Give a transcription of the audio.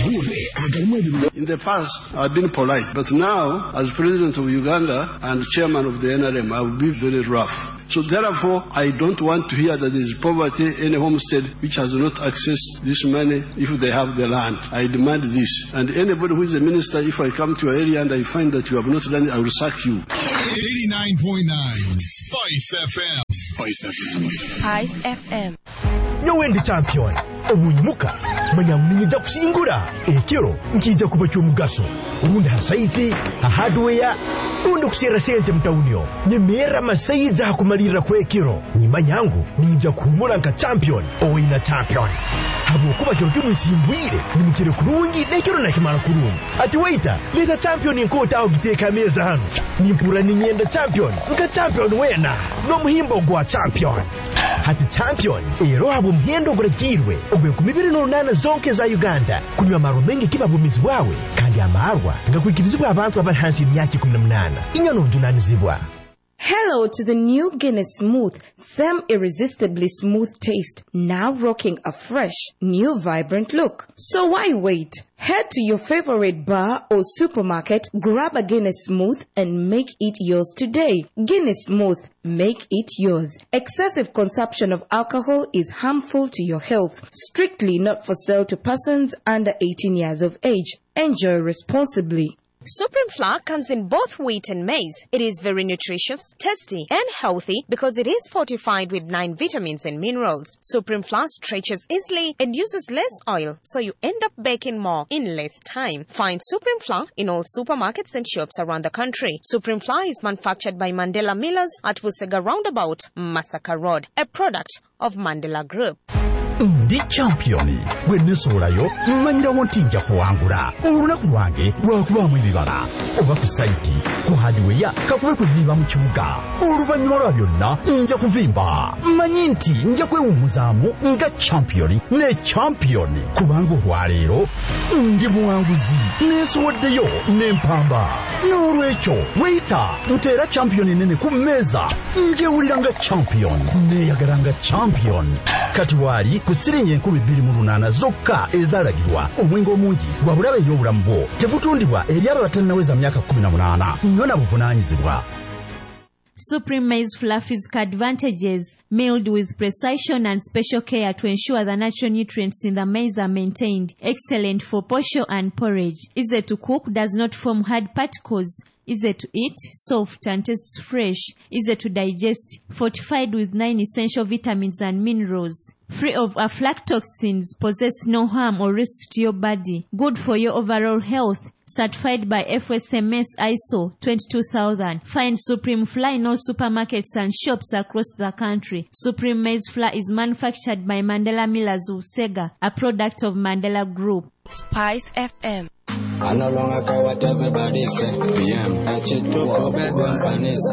In the past, I've been polite, but now, as president of Uganda and chairman of the NRM, I will be very rough. So therefore, I don't want to hear that there is poverty in a homestead which has not accessed this money if they have the land. I demand this. And anybody who is a minister, if I come to your area and I find that you have not done it, I will sack you. 89.9 Spice FM. Spice FM. Nyowendi champion obunyimuka manya mninja kusingura ekiro nkija kuba cyumugaso urundi hasaiti hardware urundi kusera sente mtaunyo nyemera masayiza hakumalira kwa ekiro nyimanyangu ninja kumura nka champion owina champion habo kuba kiro cyumusimbwire nimukire kurungi nekiro nakimara kurungi ati waita leta champion nkota ogiteka meza hano nimpura ninyenda champion nka champion wena no muhimbo gwa champion hati champion ero habo mhendo guragirwe ogwe ku 2008 zonke za Uganda kunywa maro mengi kibabumizi wawe kandi amarwa ngakwikirizibwa abantu abahansi imyaka 18 inyono dunanizibwa. Hello to the new Guinness Smooth, them irresistibly smooth taste, now rocking a fresh, new vibrant look. So why wait? Head to your favorite bar or supermarket, grab a Guinness Smooth and make it yours today. Guinness Smooth, make it yours. Excessive consumption of alcohol is harmful to your health. Strictly not for sale to persons under 18 years of age. Enjoy responsibly. Supreme Flour comes in both wheat and maize. It is very nutritious, tasty, and healthy because it is fortified with 9 vitamins and minerals. Supreme Flour stretches easily and uses less oil, so you end up baking more in less time. Find Supreme Flour in all supermarkets and shops around the country. Supreme Flour is manufactured by Mandela Millers at Busega Roundabout, Masaka Road, a product of Mandela Group. Ndi championi wenesolayo mmanyira wontinja kuwangula olunaku lwange lwakubamu ebibala oba ku saiti ku hardware kakube kuviva mu kibuga oluvannyuma lwa byonna nja kuvimba mmanyi nti nja kwewummuzaamu nga championi ne championi kubanga olwaleero ndi muwanguzi neesowoddeyo n'empamba n'olwekyo weyita nteera championi nene ku mmeeza njewulira nga champion neeyagala nga champion kati waali ku sirinye 28 zokka ezalagirwa omwenge omungi gwa bulabe ey'obulamu bwo tebutundibwa eri abo abatannaweza myaka 18 nnyona buvunaanyizibwa. Supreme Maize Flour physical advantages: milled with precision and special care to ensure the natural nutrients in the maize are maintained. Excellent for posho and porridge. Easy to cook, does not form hard particles. Easy to eat, soft and tastes fresh. Easy to digest, fortified with 9 essential vitamins and minerals. Free of aflatoxins, possess no harm or risk to your body. Good for your overall health. Certified by FSMS ISO 22000. Find Supreme Flour in all supermarkets and shops across the country. Supreme Maize Flour is manufactured by Mandela Millers of Sega, a product of Mandela Group. Spice FM. I no longer care what everybody say. PM.